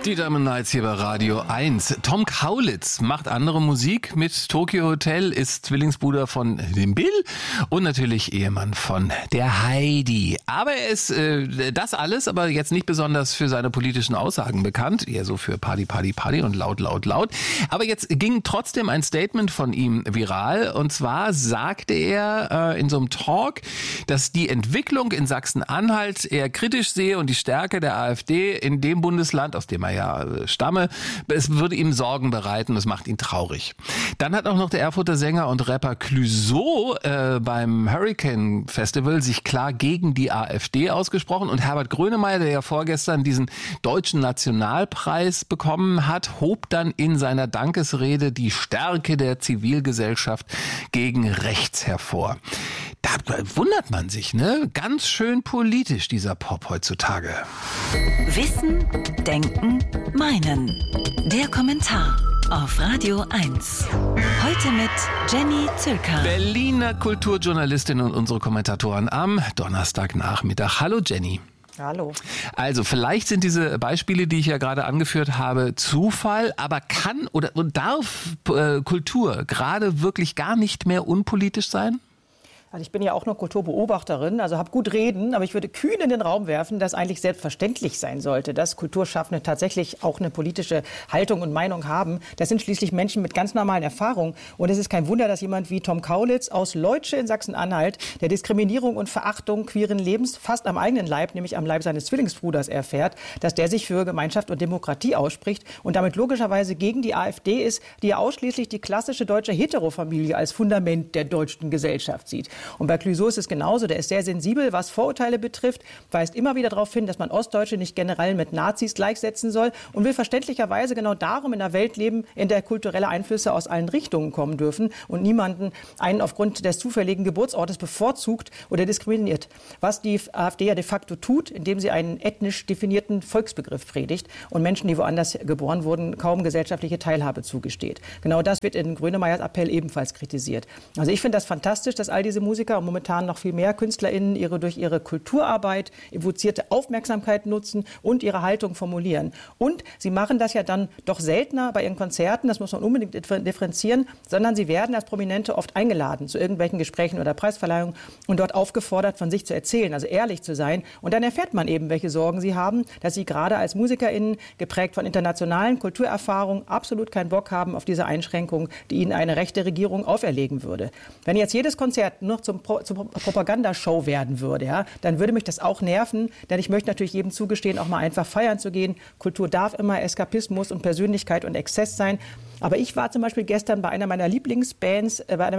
Die Diamond Nights hier bei Radio 1. Tom Kaulitz macht andere Musik mit Tokio Hotel, ist Zwillingsbruder von dem Bill und natürlich Ehemann von der Heidi. Aber er ist das alles, aber jetzt nicht besonders für seine politischen Aussagen bekannt, eher so für Party, Party, Party und laut, laut, laut. Aber jetzt ging trotzdem ein Statement von ihm viral, und zwar sagte er in so einem Talk, dass die Entwicklung in Sachsen-Anhalt eher kritisch sehe und die Stärke der AfD in dem Bundesland, aus dem er ja stamme, es würde ihm Sorgen bereiten, es macht ihn traurig. Dann hat auch noch der Erfurter Sänger und Rapper Clouseau beim Hurricane Festival sich klar gegen die AfD ausgesprochen, und Herbert Grönemeyer, der ja vorgestern diesen deutschen Nationalpreis bekommen hat, hob dann in seiner Dankesrede die Stärke der Zivilgesellschaft gegen rechts hervor. Da wundert man sich, ne? Ganz schön politisch, dieser Pop heutzutage. Wissen, Denken, Meinen. Der Kommentar auf Radio 1. Heute mit Jenny Zülker. Berliner Kulturjournalistin und unsere Kommentatorin am Donnerstagnachmittag. Hallo Jenny. Hallo. Also vielleicht sind diese Beispiele, die ich ja gerade angeführt habe, Zufall, aber kann oder darf Kultur gerade wirklich gar nicht mehr unpolitisch sein? Also ich bin ja auch nur Kulturbeobachterin, also habe gut reden, aber ich würde kühn in den Raum werfen, dass eigentlich selbstverständlich sein sollte, dass Kulturschaffende tatsächlich auch eine politische Haltung und Meinung haben. Das sind schließlich Menschen mit ganz normalen Erfahrungen. Und es ist kein Wunder, dass jemand wie Tom Kaulitz aus Leutsche in Sachsen-Anhalt, der Diskriminierung und Verachtung queeren Lebens fast am eigenen Leib, nämlich am Leib seines Zwillingsbruders, erfährt, dass der sich für Gemeinschaft und Demokratie ausspricht und damit logischerweise gegen die AfD ist, die ja ausschließlich die klassische deutsche Heterofamilie als Fundament der deutschen Gesellschaft sieht. Und bei Clouseau ist es genauso. Der ist sehr sensibel, was Vorurteile betrifft, weist immer wieder darauf hin, dass man Ostdeutsche nicht generell mit Nazis gleichsetzen soll und will verständlicherweise genau darum in einer Welt leben, in der kulturelle Einflüsse aus allen Richtungen kommen dürfen und niemanden einen aufgrund des zufälligen Geburtsortes bevorzugt oder diskriminiert. Was die AfD ja de facto tut, indem sie einen ethnisch definierten Volksbegriff predigt und Menschen, die woanders geboren wurden, kaum gesellschaftliche Teilhabe zugesteht. Genau das wird in Grönemeyers Appell ebenfalls kritisiert. Also ich finde das fantastisch, dass all diese Musiker und momentan noch viel mehr KünstlerInnen durch ihre Kulturarbeit evozierte Aufmerksamkeit nutzen und ihre Haltung formulieren. Und sie machen das ja dann doch seltener bei ihren Konzerten, das muss man unbedingt differenzieren, sondern sie werden als Prominente oft eingeladen zu irgendwelchen Gesprächen oder Preisverleihungen und dort aufgefordert, von sich zu erzählen, also ehrlich zu sein. Und dann erfährt man eben, welche Sorgen sie haben, dass sie gerade als MusikerInnen, geprägt von internationalen Kulturerfahrungen, absolut keinen Bock haben auf diese Einschränkungen, die ihnen eine rechte Regierung auferlegen würde. Wenn jetzt jedes Konzert nur zur Propagandashow werden würde, ja, dann würde mich das auch nerven, denn ich möchte natürlich jedem zugestehen, auch mal einfach feiern zu gehen. Kultur darf immer Eskapismus und Persönlichkeit und Exzess sein. Aber ich war zum Beispiel gestern bei einer meiner Lieblingsbands,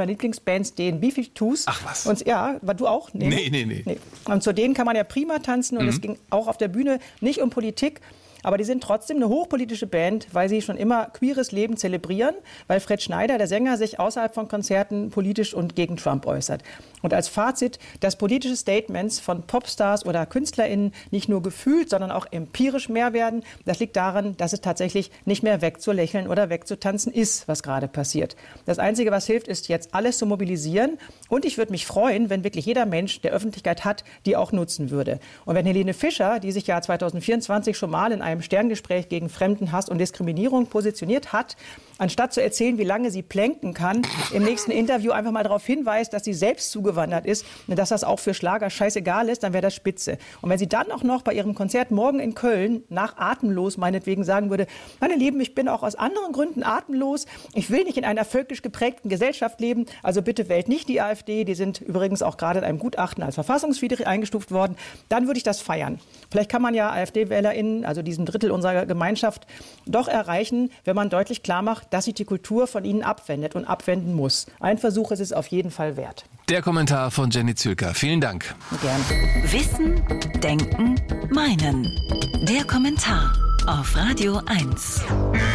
den B-52s. Ach was. Und ja, war du auch? Nee. Und zu denen kann man ja prima tanzen und es ging auch auf der Bühne nicht um Politik. Aber die sind trotzdem eine hochpolitische Band, weil sie schon immer queeres Leben zelebrieren, weil Fred Schneider, der Sänger, sich außerhalb von Konzerten politisch und gegen Trump äußert. Und als Fazit, dass politische Statements von Popstars oder KünstlerInnen nicht nur gefühlt, sondern auch empirisch mehr werden, das liegt daran, dass es tatsächlich nicht mehr wegzulächeln oder wegzutanzen ist, was gerade passiert. Das Einzige, was hilft, ist jetzt alles zu mobilisieren. Und ich würde mich freuen, wenn wirklich jeder Mensch, der Öffentlichkeit hat, die auch nutzen würde. Und wenn Helene Fischer, die sich ja 2024 schon mal in einem Sterngespräch gegen Fremdenhass und Diskriminierung positioniert hat, anstatt zu erzählen, wie lange sie plänken kann, im nächsten Interview einfach mal darauf hinweist, dass sie selbst zugewandert ist und dass das auch für Schlager scheißegal ist, dann wäre das spitze. Und wenn sie dann auch noch bei ihrem Konzert morgen in Köln nach Atemlos meinetwegen sagen würde, meine Lieben, ich bin auch aus anderen Gründen atemlos, ich will nicht in einer völkisch geprägten Gesellschaft leben, also bitte wählt nicht die AfD, die sind übrigens auch gerade in einem Gutachten als verfassungswidrig eingestuft worden, dann würde ich das feiern. Vielleicht kann man ja AfD-WählerInnen, also diesen Drittel unserer Gemeinschaft, doch erreichen, wenn man deutlich klar macht, dass sich die Kultur von ihnen abwendet und abwenden muss. Ein Versuch ist es auf jeden Fall wert. Der Kommentar von Jenny Zülker. Vielen Dank. Gerne. Wissen, Denken, Meinen. Der Kommentar auf Radio 1.